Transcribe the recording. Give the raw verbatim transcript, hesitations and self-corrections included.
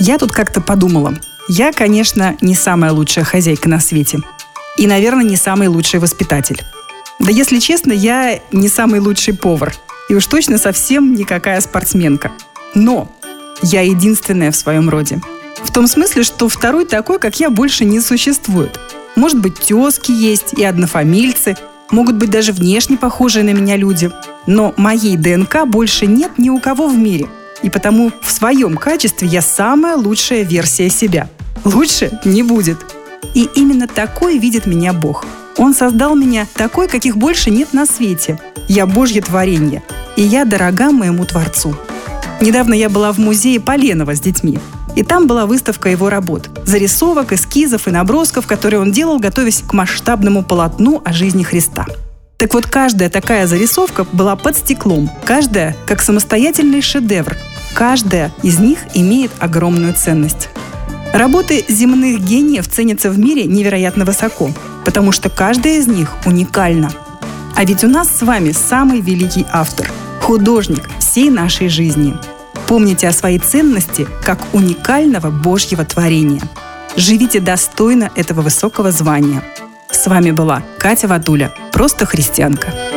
Я тут как-то подумала. Я, конечно, не самая лучшая хозяйка на свете. И, наверное, не самый лучший воспитатель. Да, если честно, я не самый лучший повар. И уж точно совсем никакая спортсменка. Но я единственная в своем роде. В том смысле, что второй такой, как я, больше не существует. Может быть, тезки есть и однофамильцы, могут быть даже внешне похожие на меня люди. Но моей ДНК больше нет ни у кого в мире. И потому в своем качестве я самая лучшая версия себя. Лучше не будет. И именно такой видит меня Бог. Он создал меня такой, каких больше нет на свете. Я Божье творение. И я дорога моему Творцу. Недавно я была в музее Поленова с детьми. И там была выставка его работ. Зарисовок, эскизов и набросков, которые он делал, готовясь к масштабному полотну о жизни Христа. Так вот, каждая такая зарисовка была под стеклом. Каждая как самостоятельный шедевр. Каждая из них имеет огромную ценность. Работы земных гениев ценятся в мире невероятно высоко, потому что каждая из них уникальна. А ведь у нас с вами самый великий автор, художник всей нашей жизни. Помните о своей ценности как уникального Божьего творения. Живите достойно этого высокого звания. С вами была Катя Ватуля, просто христианка.